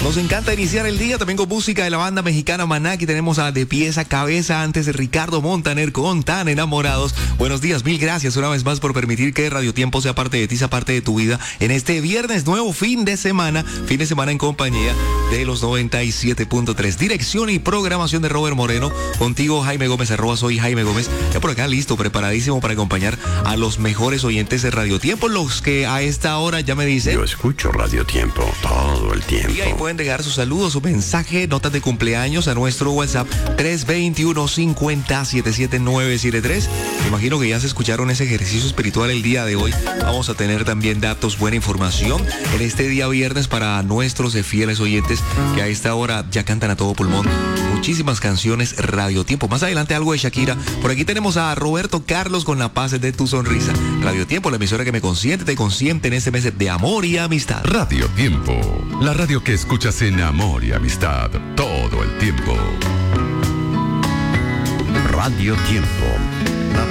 Nos encanta iniciar el día también con música de la banda mexicana Maná. Aquí tenemos a De Pies a Cabeza, antes de Ricardo Montaner con Tan Enamorados. Buenos días, mil gracias una vez más por permitir que Radio Tiempo sea parte de ti, sea parte de tu vida en este viernes nuevo fin de semana en compañía de los 97.3. Dirección y programación de Robert Moreno. Contigo Jaime Gómez, @soy Jaime Gómez. Ya por acá listo, preparadísimo para acompañar a los mejores oyentes de Radio Tiempo, los que a esta hora ya me dicen: yo escucho Radio Tiempo todo el tiempo. Y ahí pueden dejar sus saludos, su mensaje, notas de cumpleaños a nuestro WhatsApp 321-50-77973. Me imagino que ya se escucharon ese ejercicio espiritual el día de hoy. Vamos a tener también datos, buena información en este día viernes para nuestros fieles oyentes que a esta hora ya cantan a todo pulmón muchísimas canciones Radio Tiempo. Más adelante algo de Shakira. Por aquí tenemos a Roberto Carlos con La Paz de tu Sonrisa. Radio Tiempo, la emisora que me consiente, te consiente en este mes de amor y amistad. Radio Tiempo, la radio que escuchas en amor y amistad todo el tiempo. Radio Tiempo, la